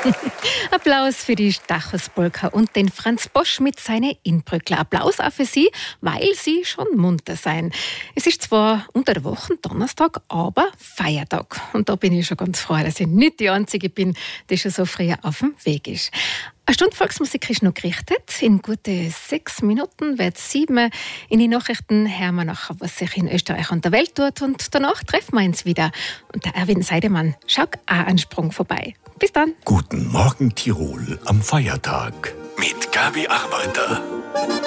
Applaus für die Stachus-Polka und den Franz Bosch mit seinen Inbrückler. Applaus auch für Sie, weil Sie schon munter sein. Es ist zwar unter der Woche Donnerstag, aber Feiertag. Und da bin ich schon ganz froh, dass ich nicht die Einzige bin, die schon so früh auf dem Weg ist. Eine Stunde Volksmusik ist noch gerichtet. In gute 6 Minuten wird 7 in die Nachrichten hören wir nachher, was sich in Österreich und der Welt tut. Und danach treffen wir uns wieder. Und der Erwin Seidemann schaut auch einen Sprung vorbei. Bis dann. Guten Morgen Tirol am Feiertag mit Gabi Arbeiter.